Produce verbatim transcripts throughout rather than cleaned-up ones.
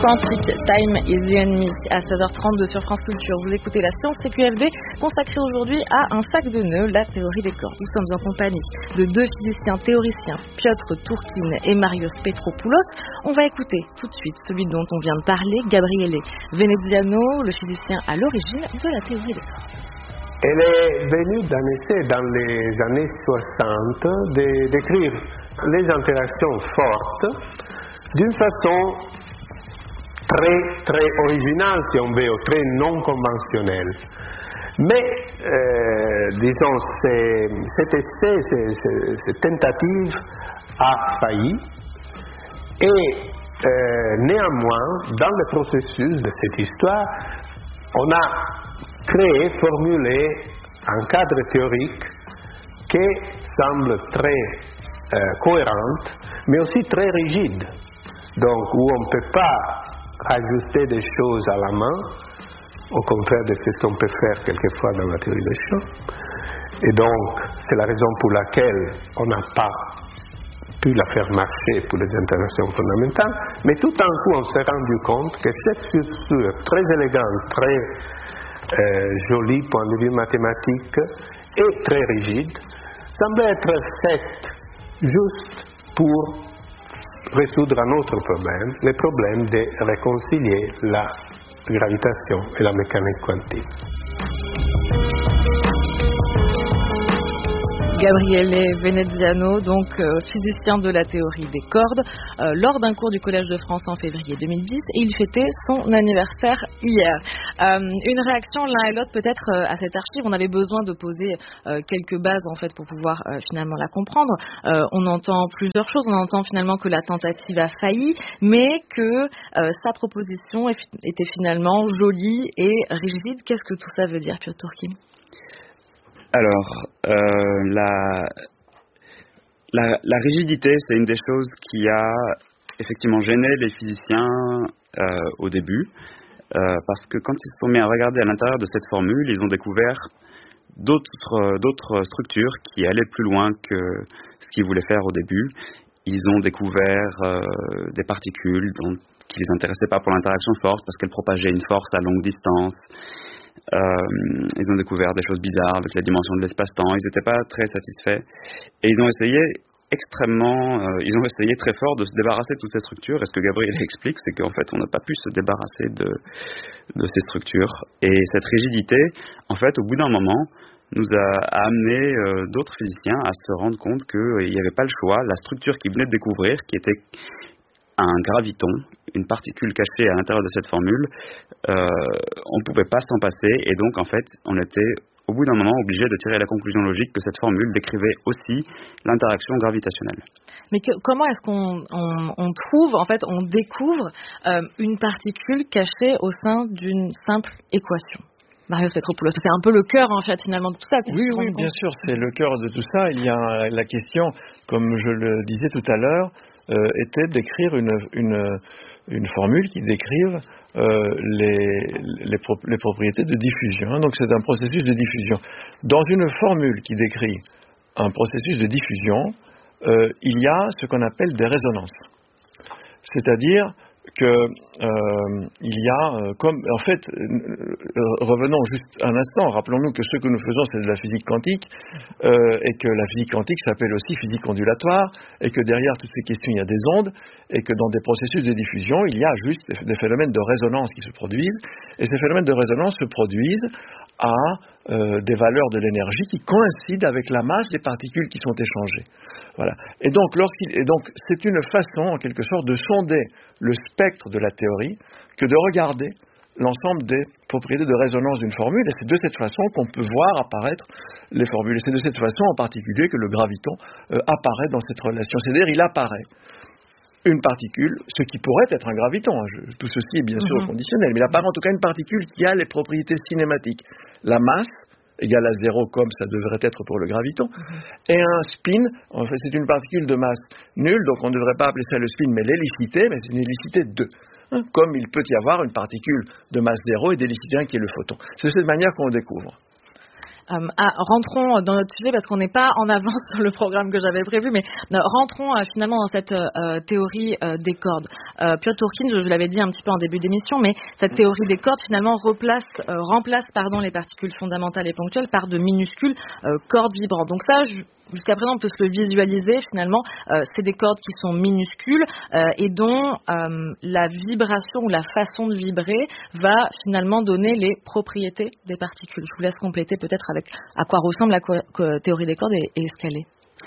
Quantique Time is the Enemy à seize heures trente-deux sur France Culture. Vous écoutez la Science C Q F D consacrée aujourd'hui à un sac de nœuds, la théorie des cordes. Nous sommes en compagnie de deux physiciens théoriciens, Piotr Tourkine et Marios Petropoulos. On va écouter tout de suite celui dont on vient de parler, Gabriele Veneziano, le physicien à l'origine de la théorie des cordes. Elle est venue d'un essai dans les années soixante de décrire les interactions fortes d'une façon très, très originale, si on veut, très non conventionnelle. Mais, euh, disons, c'est, cet essai, c'est, c'est, cette tentative a failli. Et euh, néanmoins, dans le processus de cette histoire, on a créé, formulé un cadre théorique qui semble très euh, cohérent, mais aussi très rigide. Donc, où on ne peut pas ajuster des choses à la main, au contraire de ce qu'on peut faire quelquefois dans la théorie des champs. Et donc, c'est la raison pour laquelle on n'a pas pu la faire marcher pour les interactions fondamentales, mais tout d'un coup, on s'est rendu compte que cette structure très élégante, très euh, jolie point de vue mathématique et très rigide, semblait être faite juste pour résoudre un autre problème, le problème de réconcilier la gravitation et la mécanique quantique. Gabriele Veneziano, donc euh, physicien de la théorie des cordes, euh, lors d'un cours du Collège de France en février deux mille dix, et il fêtait son anniversaire hier. Euh, une réaction l'un et l'autre peut-être euh, à cette archive. On avait besoin de poser euh, quelques bases en fait pour pouvoir euh, finalement la comprendre. Euh, on entend plusieurs choses. On entend finalement que la tentative a failli, mais que euh, sa proposition était finalement jolie et rigide. Qu'est-ce que tout ça veut dire, Piotr Tourkine ? Alors, euh, la, la, la rigidité, c'est une des choses qui a effectivement gêné les physiciens euh, au début, euh, parce que quand ils se sont mis à regarder à l'intérieur de cette formule, ils ont découvert d'autres, d'autres structures qui allaient plus loin que ce qu'ils voulaient faire au début. Ils ont découvert euh, des particules dont, qui les intéressaient pas pour l'interaction force, parce qu'elles propageaient une force à longue distance. Euh, ils ont découvert des choses bizarres avec la dimension de l'espace-temps. Ils n'étaient pas très satisfaits et ils ont essayé extrêmement, euh, ils ont essayé très fort de se débarrasser de toutes ces structures. Et ce que Gabriel explique, c'est qu'en fait, on n'a pas pu se débarrasser de, de ces structures. Et cette rigidité, en fait, au bout d'un moment, nous a, a amené euh, d'autres physiciens à se rendre compte qu'il n'y avait pas le choix. La structure qu'ils venaient de découvrir, qui était un graviton, une particule cachée à l'intérieur de cette formule, euh, on ne pouvait pas s'en passer, et donc en fait on était au bout d'un moment obligé de tirer la conclusion logique que cette formule décrivait aussi l'interaction gravitationnelle. Mais que, comment est-ce qu'on on, on trouve, en fait on découvre euh, une particule cachée au sein d'une simple équation? Marios Petropoulos, c'est un peu le cœur en fait finalement de tout ça. Oui, oui, bien sûr, c'est le cœur de tout ça. Il y a la question, comme je le disais tout à l'heure, euh, était d'écrire une, une, une formule qui décrive euh, les, les, pro, les propriétés de diffusion. Donc c'est un processus de diffusion. Dans une formule qui décrit un processus de diffusion, euh, il y a ce qu'on appelle des résonances. C'est-à-dire que euh, il y a euh, comme en fait euh, revenons juste un instant, rappelons-nous que ce que nous faisons c'est de la physique quantique euh, et que la physique quantique s'appelle aussi physique ondulatoire et que derrière toutes ces questions il y a des ondes et que dans des processus de diffusion il y a juste des phénomènes de résonance qui se produisent et ces phénomènes de résonance se produisent à euh, des valeurs de l'énergie qui coïncident avec la masse des particules qui sont échangées. Voilà. Et donc, lorsqu'il, et donc, c'est une façon, en quelque sorte, de sonder le spectre de la théorie que de regarder l'ensemble des propriétés de résonance d'une formule. Et c'est de cette façon qu'on peut voir apparaître les formules. Et c'est de cette façon, en particulier, que le graviton euh, apparaît dans cette relation. C'est-à-dire, il apparaît une particule, ce qui pourrait être un graviton, hein, je, tout ceci est bien sûr mm-hmm. conditionnel, mais il apparaît en tout cas une particule qui a les propriétés cinématiques. La masse égale à zéro comme ça devrait être pour le graviton, mm-hmm. et un spin, en fait c'est une particule de masse nulle, donc on ne devrait pas appeler ça le spin, mais l'hélicité, mais c'est une hélicité deux. Hein, comme il peut y avoir une particule de masse zéro et d'hélicité un qui est le photon. C'est de cette manière qu'on le découvre. Euh, ah, rentrons dans notre sujet parce qu'on n'est pas en avance sur le programme que j'avais prévu, mais euh, rentrons euh, finalement dans cette euh, théorie euh, des cordes. Euh, Piotr Turkin, je, je l'avais dit un petit peu en début d'émission, mais cette théorie des cordes finalement replace, euh, remplace pardon, les particules fondamentales et ponctuelles par de minuscules euh, cordes vibrantes. Donc ça, je, jusqu'à présent, on peut se le visualiser finalement. Euh, c'est des cordes qui sont minuscules euh, et dont euh, la vibration ou la façon de vibrer va finalement donner les propriétés des particules. Je vous laisse compléter peut-être avec à quoi ressemble la co- co- théorie des cordes et, et ce qu'elle est.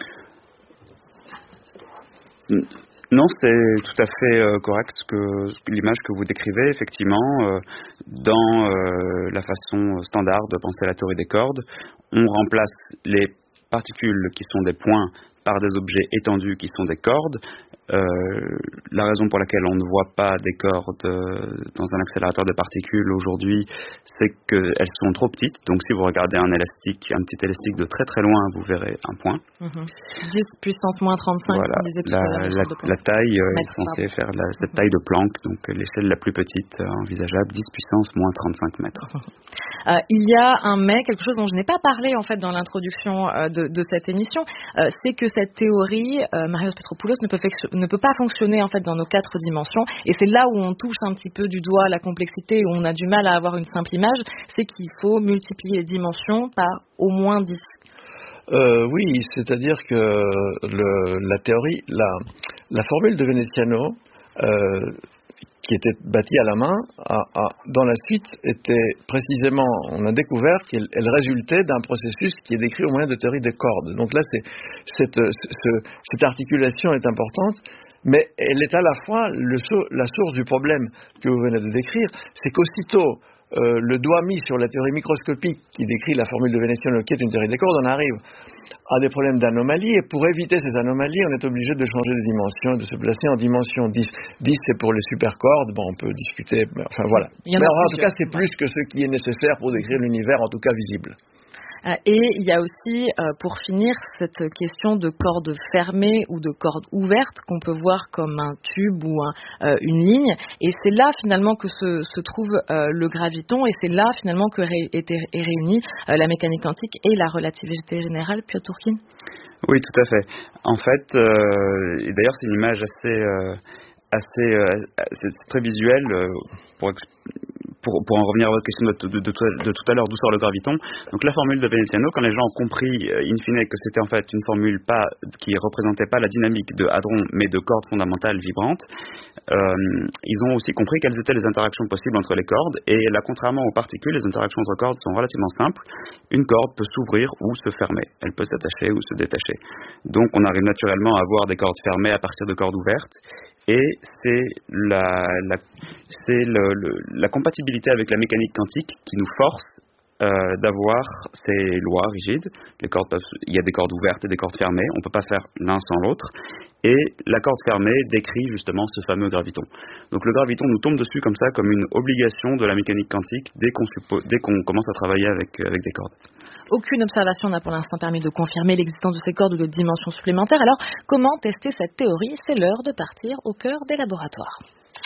Non, c'est tout à fait euh, correct que l'image que vous décrivez. Effectivement, euh, dans euh, la façon standard de penser à la théorie des cordes, on remplace les particules qui sont des points par des objets étendus qui sont des cordes. Euh, la raison pour laquelle on ne voit pas des cordes euh, dans un accélérateur de particules aujourd'hui, c'est qu'elles sont trop petites. Donc si vous regardez un élastique, un petit élastique de très très loin, vous verrez un point. Mmh. dix puissance moins trente-cinq, voilà. on disait tout la, à l'heure, la, la taille euh, Mètre, est censée pardon. faire la, cette taille de Planck, donc l'échelle la plus petite euh, envisageable, dix puissance moins trente-cinq mètres. Euh, il y a un mais, quelque chose dont je n'ai pas parlé en fait dans l'introduction euh, de, de cette émission, euh, c'est que cette théorie, euh, Marios Petropoulos, ne peut, fait, ne peut pas fonctionner en fait dans nos quatre dimensions. Et c'est là où on touche un petit peu du doigt la complexité, où on a du mal à avoir une simple image, c'est qu'il faut multiplier les dimensions par au moins dix. Euh, oui, c'est-à-dire que le, la théorie, la, la formule de Veneziano, euh, qui était bâtie à la main, a, a, dans la suite était précisément, on a découvert qu'elle elle résultait d'un processus qui est décrit au moyen de théorie des cordes. Donc là, c'est, cette, ce, cette articulation est importante, mais elle est à la fois le, la source du problème que vous venez de décrire, c'est qu'aussitôt Euh, le doigt mis sur la théorie microscopique qui décrit la formule de Veneziano, qui est une théorie des cordes, on arrive à des problèmes d'anomalie, et pour éviter ces anomalies, on est obligé de changer de dimension, de se placer en dimension dix. dix, c'est pour les supercordes, bon, on peut discuter, mais enfin voilà. Mais en tout cas, c'est plus que ce qui est nécessaire pour décrire l'univers, en tout cas visible. Et il y a aussi, euh, pour finir, cette question de cordes fermées ou de cordes ouvertes qu'on peut voir comme un tube ou un, euh, une ligne. Et c'est là finalement que se, se trouve euh, le graviton, et c'est là finalement que ré, est, est réunie euh, la mécanique quantique et la relativité générale. Piotr Turkin ? Oui, tout à fait. En fait, euh, et d'ailleurs c'est une image assez, euh, assez, euh, c'est très visuelle euh, pour expliquer. Pour, pour en revenir à votre question de, de, de, de tout à l'heure, d'où sort le graviton. Donc la formule de Veneziano, quand les gens ont compris euh, in fine que c'était en fait une formule pas, qui représentait pas la dynamique de hadrons, mais de cordes fondamentales vibrantes, euh, ils ont aussi compris quelles étaient les interactions possibles entre les cordes. Et là, contrairement aux particules, les interactions entre cordes sont relativement simples. Une corde peut s'ouvrir ou se fermer. Elle peut s'attacher ou se détacher. Donc on arrive naturellement à avoir des cordes fermées à partir de cordes ouvertes. Et c'est la, la, c'est le, le, la compatibilité avec la mécanique quantique qui nous force euh, d'avoir ces lois rigides. Les cordes peuvent, il y a des cordes ouvertes et des cordes fermées, on ne peut pas faire l'un sans l'autre. Et la corde fermée décrit justement ce fameux graviton. Donc le graviton nous tombe dessus comme ça, comme une obligation de la mécanique quantique dès qu'on, suppo, dès qu'on commence à travailler avec, avec des cordes. Aucune observation n'a pour l'instant permis de confirmer l'existence de ces cordes ou de dimensions supplémentaires. Alors, comment tester cette théorie ? C'est l'heure de partir au cœur des laboratoires.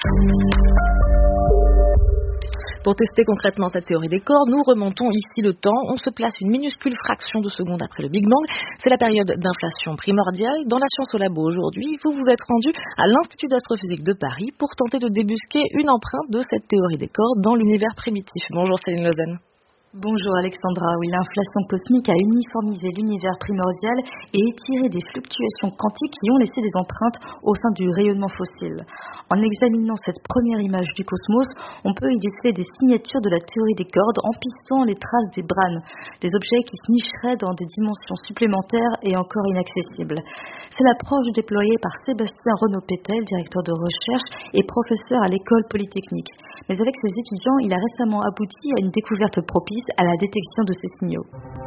Pour tester concrètement cette théorie des cordes, nous remontons ici le temps. On se place une minuscule fraction de seconde après le Big Bang. C'est la période d'inflation primordiale. Dans la Science au Labo aujourd'hui, vous vous êtes rendu à l'Institut d'astrophysique de Paris pour tenter de débusquer une empreinte de cette théorie des cordes dans l'univers primitif. Bonjour Céline Lausanne. Bonjour Alexandra. Oui, l'inflation cosmique a uniformisé l'univers primordial et étiré des fluctuations quantiques qui ont laissé des empreintes au sein du rayonnement fossile. En examinant cette première image du cosmos, on peut y déceler des signatures de la théorie des cordes en pissant les traces des brane, des objets qui se nicheraient dans des dimensions supplémentaires et encore inaccessibles. C'est l'approche déployée par Sébastien Renaud-Pétel, directeur de recherche et professeur à l'école polytechnique. Mais avec ses étudiants, il a récemment abouti à une découverte propice à la détection de ces signaux.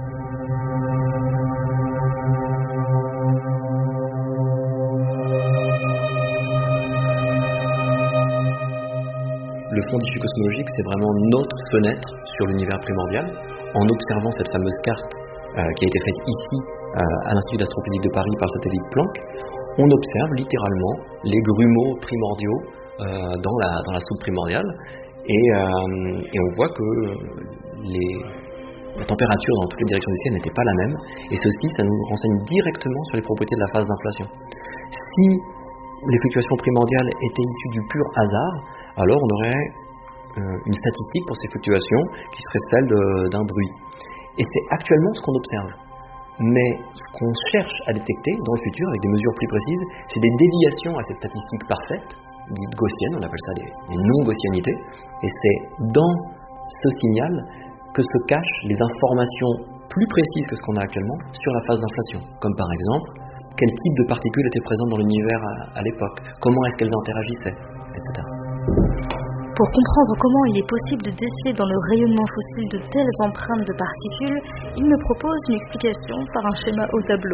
Le fond diffus cosmologique, c'est vraiment notre fenêtre sur l'univers primordial. En observant cette fameuse carte euh, qui a été faite ici, euh, à l'Institut d'astrophysique de Paris par le satellite Planck, on observe littéralement les grumeaux primordiaux euh, dans, la, dans la soupe primordiale. Et, euh, et on voit que les, la température dans toutes les directions du ciel n'était pas la même, et ceci, ça nous renseigne directement sur les propriétés de la phase d'inflation. Si les fluctuations primordiales étaient issues du pur hasard, alors on aurait euh, une statistique pour ces fluctuations qui serait celle de, d'un bruit. Et c'est actuellement ce qu'on observe. Mais ce qu'on cherche à détecter dans le futur, avec des mesures plus précises, c'est des déviations à cette statistique parfaite, dite gaussienne, on appelle ça des, des non-gaussianités, et c'est dans ce signal que se cachent les informations plus précises que ce qu'on a actuellement sur la phase d'inflation, comme par exemple quel type de particules étaient présentes dans l'univers à, à l'époque, comment est-ce qu'elles interagissaient, et cetera. Pour comprendre comment il est possible de déceler dans le rayonnement fossile de telles empreintes de particules, il me propose une explication par un schéma au tableau.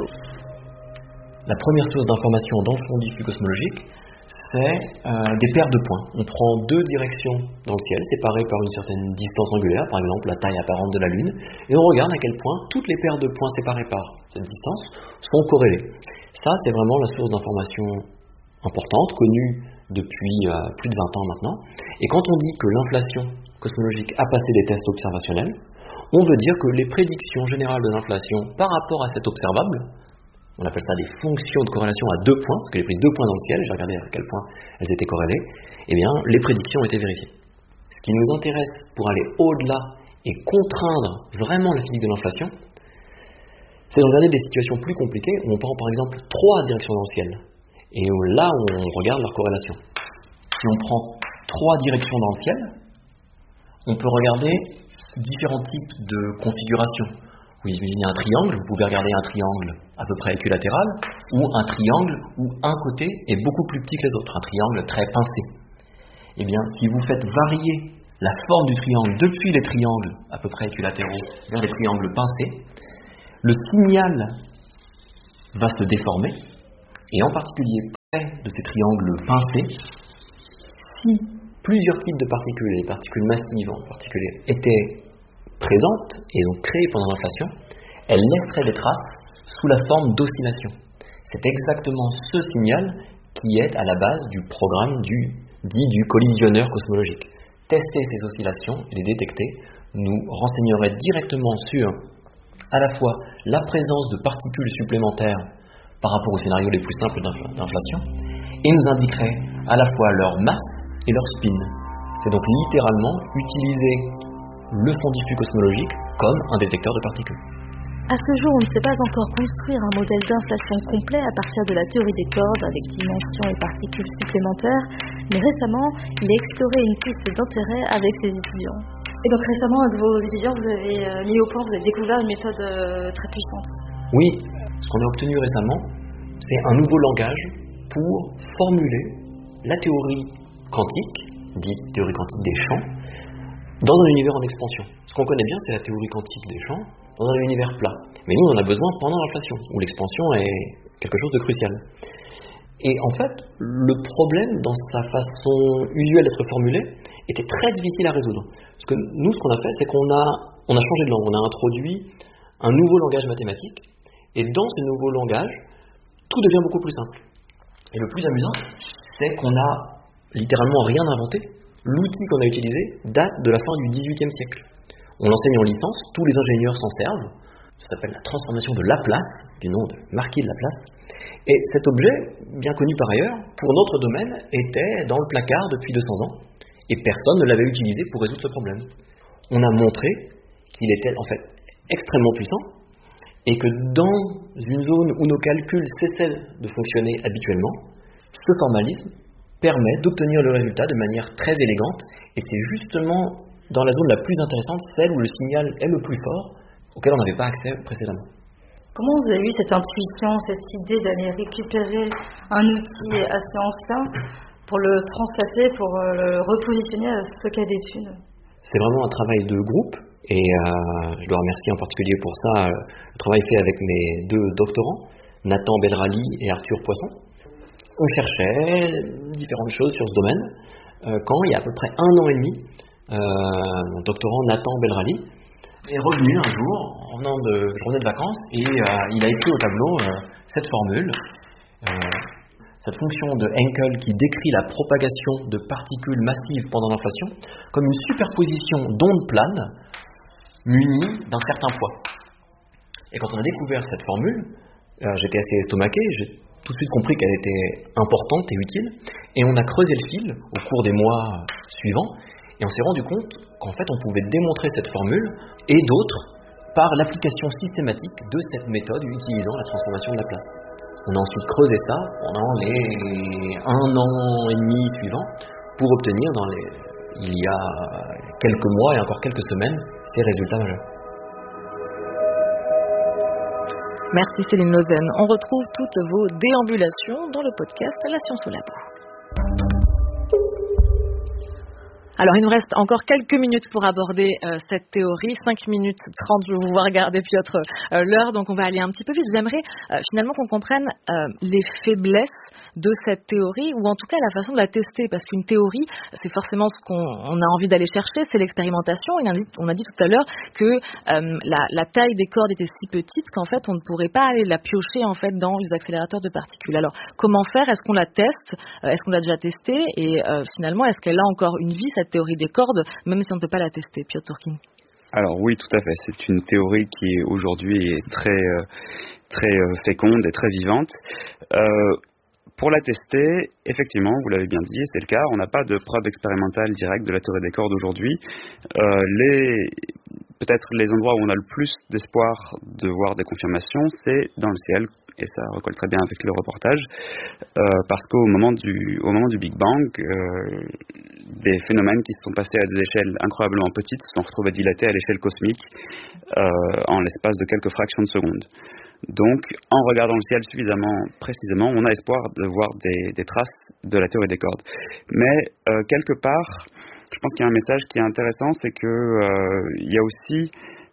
La première source d'information dans le fond diffus cosmologique, c'est euh, des paires de points. On prend deux directions dans le ciel, séparées par une certaine distance angulaire, par exemple la taille apparente de la Lune, et on regarde à quel point toutes les paires de points séparées par cette distance sont corrélées. Ça, c'est vraiment la source d'information importante, connue depuis euh, plus de vingt ans maintenant. Et quand on dit que l'inflation cosmologique a passé des tests observationnels, on veut dire que les prédictions générales de l'inflation par rapport à cet observable, on appelle ça des fonctions de corrélation à deux points, parce que j'ai pris deux points dans le ciel, et j'ai regardé à quel point elles étaient corrélées, eh bien, les prédictions ont été vérifiées. Ce qui nous intéresse pour aller au-delà et contraindre vraiment la physique de l'inflation, c'est de regarder des situations plus compliquées, où on prend par exemple trois directions dans le ciel, et où là, on regarde leur corrélation. Si on prend trois directions dans le ciel, on peut regarder différents types de configurations. Vous imaginez un triangle, vous pouvez regarder un triangle à peu près équilatéral, ou un triangle où un côté est beaucoup plus petit que les autres, un triangle très pincé. Eh bien, si vous faites varier la forme du triangle depuis les triangles à peu près équilatéraux vers les triangles pincés, le signal va se déformer, et en particulier près de ces triangles pincés, si plusieurs types de particules, et les particules massives en particulier, étaient présentes et donc créées pendant l'inflation, elles laisseraient des traces sous la forme d'oscillation. C'est exactement ce signal qui est à la base du programme du, dit du collisionneur cosmologique. Tester ces oscillations et les détecter nous renseignerait directement sur à la fois la présence de particules supplémentaires par rapport aux scénarios les plus simples d'inflation, et nous indiquerait à la fois leur masse et leur spin. C'est donc littéralement utiliser le fond diffus cosmologique comme un détecteur de particules. À ce jour, on ne sait pas encore construire un modèle d'inflation complet à partir de la théorie des cordes avec dimensions et particules supplémentaires, mais récemment, il a exploré une piste d'intérêt avec ses étudiants. Et donc récemment, avec vos étudiants, vous avez mis au point, vous avez découvert une méthode très puissante. Oui, ce qu'on a obtenu récemment, c'est un nouveau langage pour formuler la théorie quantique, dite théorie quantique des champs, dans un univers en expansion. Ce qu'on connaît bien, c'est la théorie quantique des champs dans un univers plat. Mais nous, on en a besoin pendant l'inflation, où l'expansion est quelque chose de crucial. Et en fait, le problème, dans sa façon usuelle d'être formulé, était très difficile à résoudre. Parce que nous, ce qu'on a fait, c'est qu'on a, on a changé de langue. On a introduit un nouveau langage mathématique. Et dans ce nouveau langage, tout devient beaucoup plus simple. Et le plus amusant, c'est qu'on n'a littéralement rien inventé. L'outil qu'on a utilisé date de la fin du dix-huitième siècle. On l'enseigne en licence, tous les ingénieurs s'en servent. Ça s'appelle la transformation de Laplace, du nom de Marquis de Laplace. Et cet objet, bien connu par ailleurs, pour notre domaine, était dans le placard depuis deux cents ans. Et personne ne l'avait utilisé pour résoudre ce problème. On a montré qu'il était en fait extrêmement puissant, et que dans une zone où nos calculs cessaient de fonctionner habituellement, ce formalisme permet d'obtenir le résultat de manière très élégante, et c'est justement dans la zone la plus intéressante, celle où le signal est le plus fort, auquel on n'avait pas accès précédemment. Comment vous avez eu cette intuition, cette idée d'aller récupérer un outil assez ancien pour le translater, pour le repositionner à ce cas d'étude? C'est vraiment un travail de groupe, et euh, je dois remercier en particulier pour ça euh, le travail fait avec mes deux doctorants, Nathan Belrali et Arthur Poisson. On cherchait différentes choses sur ce domaine, euh, quand il y a à peu près un an et demi, euh, mon doctorant Nathan Belrali est revenu un jour, en revenant de, je revenais de vacances, et euh, il a écrit au tableau euh, cette formule, euh, cette fonction de Henkel qui décrit la propagation de particules massives pendant l'inflation comme une superposition d'ondes planes munie d'un certain poids. Et quand on a découvert cette formule, euh, j'étais assez estomaqué, j'ai tout de suite compris qu'elle était importante et utile, et on a creusé le fil au cours des mois suivants, et on s'est rendu compte qu'en fait on pouvait démontrer cette formule et d'autres par l'application systématique de cette méthode utilisant la transformation de Laplace. On a ensuite creusé ça pendant les un an et demi suivants pour obtenir dans les, il y a quelques mois et encore quelques semaines ces résultats majeurs. Merci Céline Lausanne. On retrouve toutes vos déambulations dans le podcast La Science au Labo. Alors, il nous reste encore quelques minutes pour aborder euh, cette théorie. cinq minutes trente, je vais vous voir regarder Piotr euh, l'heure, donc on va aller un petit peu vite. J'aimerais euh, finalement qu'on comprenne euh, les faiblesses de cette théorie, ou en tout cas la façon de la tester, parce qu'une théorie, c'est forcément ce qu'on on a envie d'aller chercher, c'est l'expérimentation. Et on a dit tout à l'heure que euh, la, la taille des cordes était si petite qu'en fait, on ne pourrait pas aller la piocher en fait dans les accélérateurs de particules. Alors, comment faire? Est-ce qu'on la teste? euh, Est-ce qu'on l'a déjà testée? Et euh, finalement, est-ce qu'elle a encore une vie, cette théorie des cordes, même si on ne peut pas la tester? Piotr Turkin. Alors oui, tout à fait. C'est une théorie qui est aujourd'hui est très, euh, très euh, féconde et très vivante. Euh, pour la tester, effectivement, vous l'avez bien dit, c'est le cas, on n'a pas de preuve expérimentale directe de la théorie des cordes aujourd'hui. Euh, les, peut-être les endroits où on a le plus d'espoir de voir des confirmations, c'est dans le ciel, et ça recolle très bien avec le reportage, euh, parce qu'au moment du, au moment du Big Bang, euh, des phénomènes qui se sont passés à des échelles incroyablement petites se sont retrouvés dilatés à l'échelle cosmique euh, en l'espace de quelques fractions de secondes. Donc, en regardant le ciel suffisamment précisément, on a espoir de voir des, des traces de la théorie des cordes. Mais, euh, quelque part, je pense qu'il y a un message qui est intéressant, c'est que euh, il y a aussi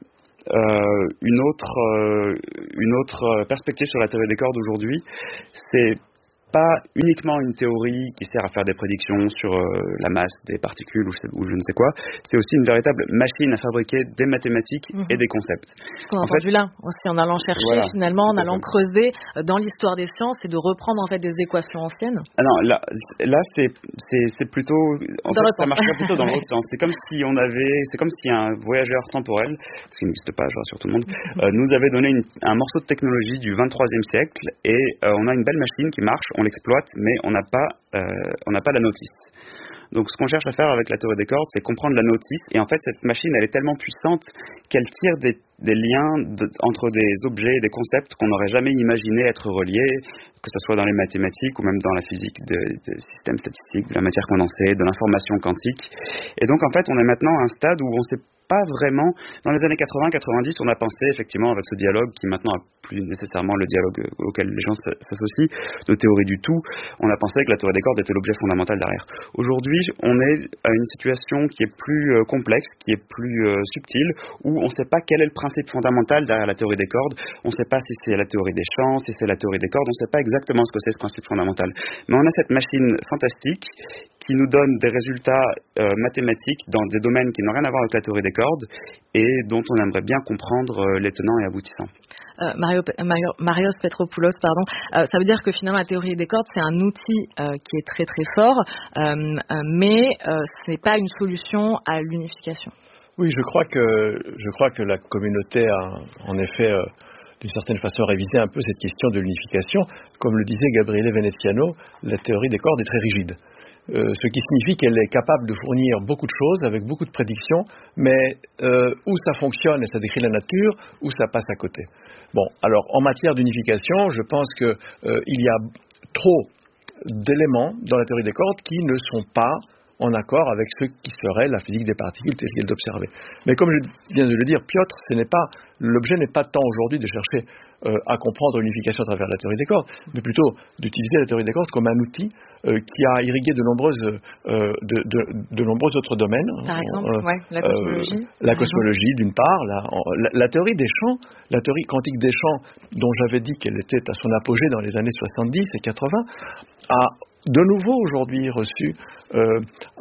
euh, une autre, euh, une autre perspective sur la théorie des cordes aujourd'hui. C'est pas uniquement une théorie qui sert à faire des prédictions sur euh, la masse des particules ou je, sais, ou je ne sais quoi, c'est aussi une véritable machine à fabriquer des mathématiques mmh. et des concepts. Ce qu'on a entendu là, aussi en allant chercher voilà, finalement, en allant creuser dans l'histoire des sciences et de reprendre en fait des équations anciennes. Ah non, là, là c'est, c'est, c'est plutôt, en fait, ça marcherait plutôt dans l'autre sens. C'est comme si on avait, c'est comme si un voyageur temporel, ce qui n'existe pas, je rassure tout le monde, euh, nous avait donné une, un morceau de technologie du vingt-troisième siècle et euh, on a une belle machine qui marche. On l'exploite, mais on n'a pas, euh, on n'a pas la notice. Donc ce qu'on cherche à faire avec la théorie des cordes, c'est comprendre la notice, et en fait cette machine elle est tellement puissante qu'elle tire des, des liens de, entre des objets, des concepts qu'on n'aurait jamais imaginé être reliés, que ce soit dans les mathématiques ou même dans la physique des de systèmes statistiques, de la matière condensée, de l'information quantique. Et donc en fait on est maintenant à un stade où on sait pas vraiment, dans les années quatre-vingts quatre-vingt-dix, on a pensé effectivement avec ce dialogue qui maintenant a plus nécessairement le dialogue auquel les gens s'associent, de théorie du tout, on a pensé que la théorie des cordes était l'objet fondamental derrière. Aujourd'hui, on est à une situation qui est plus euh, complexe, qui est plus euh, subtile, où on ne sait pas quel est le principe fondamental derrière la théorie des cordes, on ne sait pas si c'est la théorie des champs, si c'est la théorie des cordes, on ne sait pas exactement ce que c'est ce principe fondamental. Mais on a cette machine fantastique qui nous donne des résultats euh, mathématiques dans des domaines qui n'ont rien à voir avec la théorie des cordes et dont on aimerait bien comprendre euh, les tenants et aboutissants. Euh, Mario, Mario, Marios Petropoulos, pardon, euh, ça veut dire que finalement la théorie des cordes c'est un outil euh, qui est très très fort, euh, euh, mais euh, ce n'est pas une solution à l'unification. Oui, je crois que je crois que la communauté a en effet euh, d'une certaine façon révisé un peu cette question de l'unification. Comme le disait Gabriele Veneziano, la théorie des cordes est très rigide. Euh, ce qui signifie qu'elle est capable de fournir beaucoup de choses avec beaucoup de prédictions, mais euh, où ça fonctionne et ça décrit la nature, où ça passe à côté. Bon, alors en matière d'unification, je pense qu'il euh, y a trop d'éléments dans la théorie des cordes qui ne sont pas en accord avec ce qui serait la physique des particules telle qu'elle est observée. Mais comme je viens de le dire, Piotr, ce n'est pas, l'objet n'est pas tant aujourd'hui de chercher euh, à comprendre l'unification à travers la théorie des cordes, mais plutôt d'utiliser la théorie des cordes comme un outil euh, qui a irrigué de nombreuses, euh, de, de, de nombreux autres domaines. Par exemple, euh, ouais, la cosmologie. Euh, la cosmologie, d'une part, la, la, la théorie des champs, la théorie quantique des champs, dont j'avais dit qu'elle était à son apogée dans les années soixante-dix et quatre-vingts, a de nouveau aujourd'hui reçu euh,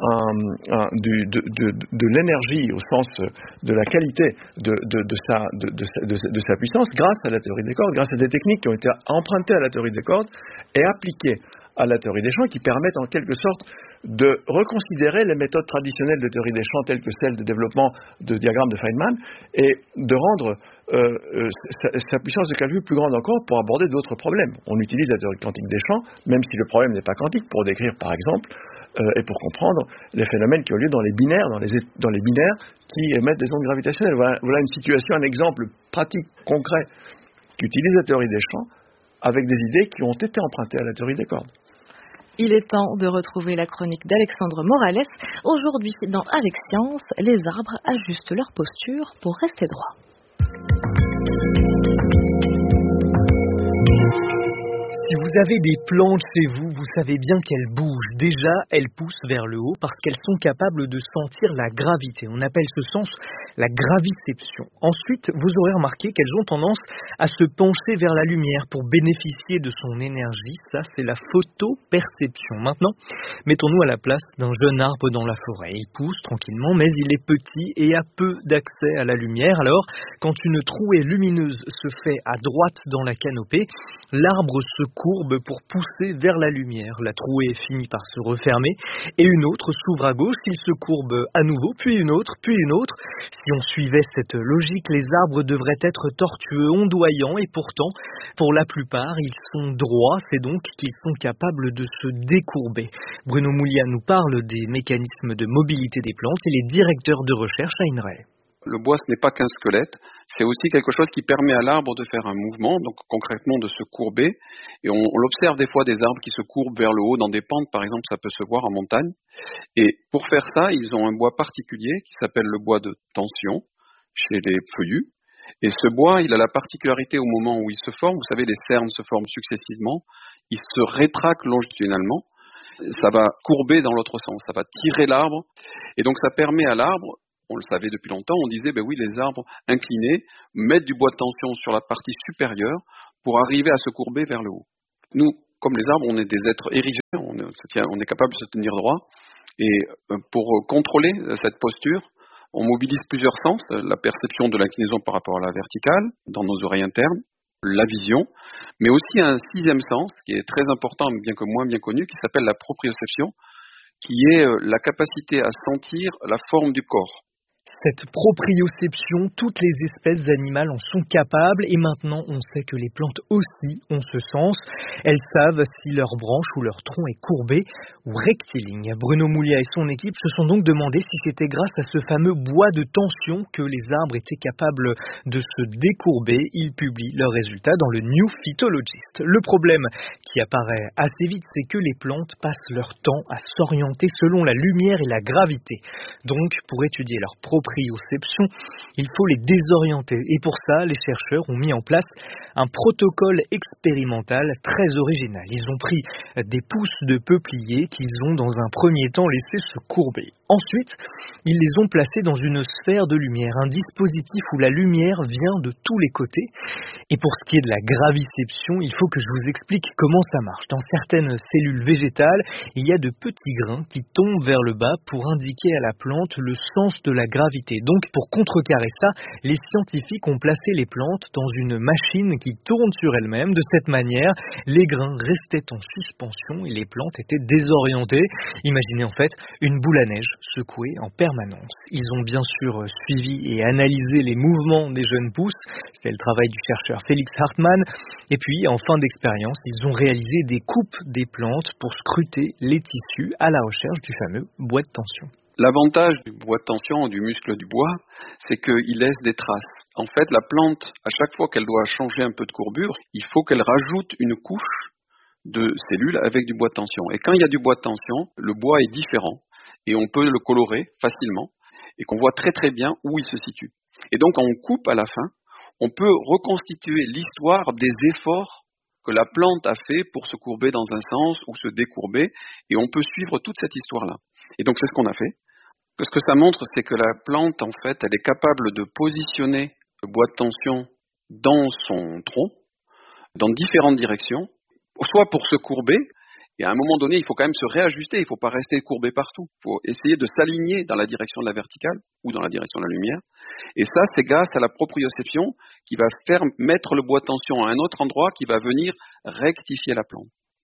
un, un, du, de, de, de l'énergie au sens de la qualité de, de, de, sa, de, de, de, de sa puissance grâce à la théorie des cordes, grâce à des techniques qui ont été empruntées à la théorie des cordes et appliquées à la théorie des champs, qui permettent en quelque sorte de reconsidérer les méthodes traditionnelles de théorie des champs telles que celles de développement de diagrammes de Feynman et de rendre euh, euh, sa, sa puissance de calcul plus grande encore pour aborder d'autres problèmes. On utilise la théorie quantique des champs, même si le problème n'est pas quantique, pour décrire par exemple euh, et pour comprendre les phénomènes qui ont lieu dans les binaires, dans les, dans les binaires qui émettent des ondes gravitationnelles. Voilà, voilà une situation, un exemple pratique, concret, qui utilise la théorie des champs avec des idées qui ont été empruntées à la théorie des cordes. Il est temps de retrouver la chronique d'Alexandre Morales. Aujourd'hui, dans Avec Science, les arbres ajustent leur posture pour rester droits. Si vous avez des plantes chez vous, vous savez bien qu'elles bougent. Déjà, elles poussent vers le haut parce qu'elles sont capables de sentir la gravité. On appelle ce sens la graviception. Ensuite, vous aurez remarqué qu'elles ont tendance à se pencher vers la lumière pour bénéficier de son énergie. Ça, c'est la photoperception. Maintenant, mettons-nous à la place d'un jeune arbre dans la forêt. Il pousse tranquillement, mais il est petit et a peu d'accès à la lumière. Alors, quand une trouée lumineuse se fait à droite dans la canopée, l'arbre se courbe pour pousser vers la lumière. La trouée finit par se refermer et une autre s'ouvre à gauche. Il se courbe à nouveau, puis une autre, puis une autre. Si on suivait cette logique, les arbres devraient être tortueux, ondoyants, et pourtant, pour la plupart, ils sont droits. C'est donc qu'ils sont capables de se décourber. Bruno Moulia nous parle des mécanismes de mobilité des plantes. Il est directeur de recherche à INRAE. Le bois, ce n'est pas qu'un squelette, c'est aussi quelque chose qui permet à l'arbre de faire un mouvement, donc concrètement de se courber. Et on, on l'observe des fois des arbres qui se courbent vers le haut dans des pentes, par exemple, ça peut se voir en montagne. Et pour faire ça, ils ont un bois particulier qui s'appelle le bois de tension chez les feuillus. Et ce bois, il a la particularité au moment où il se forme, vous savez, les cernes se forment successivement, il se rétracte longitudinalement, ça va courber dans l'autre sens, ça va tirer l'arbre. Et donc ça permet à l'arbre, on le savait depuis longtemps, on disait, ben oui, les arbres inclinés mettent du bois de tension sur la partie supérieure pour arriver à se courber vers le haut. Nous, comme les arbres, on est des êtres érigés, on est, on est capable de se tenir droit. Et pour contrôler cette posture, on mobilise plusieurs sens, la perception de l'inclinaison par rapport à la verticale, dans nos oreilles internes, la vision, mais aussi un sixième sens, qui est très important, bien que moins bien connu, qui s'appelle la proprioception, qui est la capacité à sentir la forme du corps. Cette proprioception, toutes les espèces animales en sont capables et maintenant on sait que les plantes aussi ont ce sens. Elles savent si leur branche ou leur tronc est courbé ou rectiligne. Bruno Moulia et son équipe se sont donc demandé si c'était grâce à ce fameux bois de tension que les arbres étaient capables de se décourber. Ils publient leurs résultats dans le New Phytologist. Le problème qui apparaît assez vite, c'est que les plantes passent leur temps à s'orienter selon la lumière et la gravité. Donc, pour étudier leur proprioception, il faut les désorienter. Et pour ça, les chercheurs ont mis en place un protocole expérimental très original. Ils ont pris des pousses de peuplier qu'ils ont dans un premier temps laissé se courber. Ensuite, ils les ont placés dans une sphère de lumière, un dispositif où la lumière vient de tous les côtés. Et pour ce qui est de la graviception, il faut que je vous explique comment ça marche. Dans certaines cellules végétales, il y a de petits grains qui tombent vers le bas pour indiquer à la plante le sens de la gravité. Donc, pour contrecarrer ça, les scientifiques ont placé les plantes dans une machine qui tourne sur elle-même. De cette manière, les grains restaient en suspension et les plantes étaient désorientées. Imaginez en fait une boule à neige secouée en permanence. Ils ont bien sûr suivi et analysé les mouvements des jeunes pousses. C'est le travail du chercheur Félix Hartmann. Et puis, en fin d'expérience, ils ont réalisé des coupes des plantes pour scruter les tissus à la recherche du fameux bois de tension. L'avantage du bois de tension, du muscle du bois, c'est qu'il laisse des traces. En fait, la plante, à chaque fois qu'elle doit changer un peu de courbure, il faut qu'elle rajoute une couche de cellules avec du bois de tension. Et quand il y a du bois de tension, le bois est différent et on peut le colorer facilement et qu'on voit très très bien où il se situe. Et donc, quand on coupe à la fin, on peut reconstituer l'histoire des efforts que la plante a fait pour se courber dans un sens ou se décourber, et on peut suivre toute cette histoire-là. Et donc, c'est ce qu'on a fait. Ce que ça montre, c'est que la plante, en fait, elle est capable de positionner le bois de tension dans son tronc, dans différentes directions, soit pour se courber, et à un moment donné, il faut quand même se réajuster, il ne faut pas rester courbé partout. Il faut essayer de s'aligner dans la direction de la verticale ou dans la direction de la lumière. Et ça, c'est grâce à la proprioception qui va faire mettre le bois de tension à un autre endroit qui va venir rectifier la plante.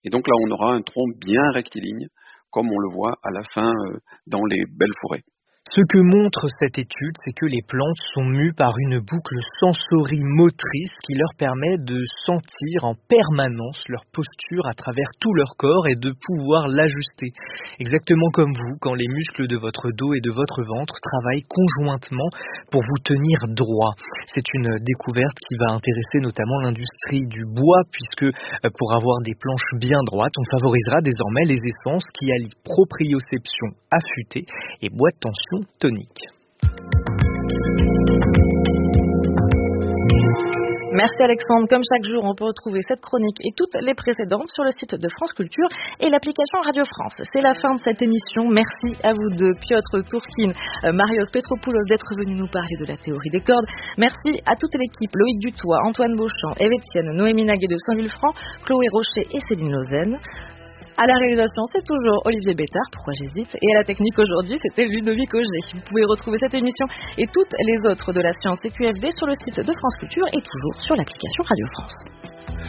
Et donc là, on aura un tronc bien rectiligne, comme on le voit à la fin euh, dans les belles forêts. Ce que montre cette étude, c'est que les plantes sont mues par une boucle sensorimotrice qui leur permet de sentir en permanence leur posture à travers tout leur corps et de pouvoir l'ajuster. Exactement comme vous, quand les muscles de votre dos et de votre ventre travaillent conjointement pour vous tenir droit. C'est une découverte qui va intéresser notamment l'industrie du bois, puisque pour avoir des planches bien droites, on favorisera désormais les essences qui allient proprioception affûtée et bois de tension tonique. Merci Alexandre. Comme chaque jour, on peut retrouver cette chronique et toutes les précédentes sur le site de France Culture et l'application Radio France. C'est la fin de cette émission. Merci à vous deux, Piotr Tourkin, Marios Petropoulos, d'être venus nous parler de la théorie des cordes. Merci à toute l'équipe, Loïc Dutoit, Antoine Beauchamp, Eve Etienne, Noémie Naguet de Saint-Vulfranc, Chloé Rocher et Céline Lausanne. À la réalisation, c'est toujours Olivier Bétard, pourquoi j'hésite, et à la technique aujourd'hui, c'était Ludovic Auger. Vous pouvez retrouver cette émission et toutes les autres de la science et Q F D sur le site de France Culture et toujours sur l'application Radio France.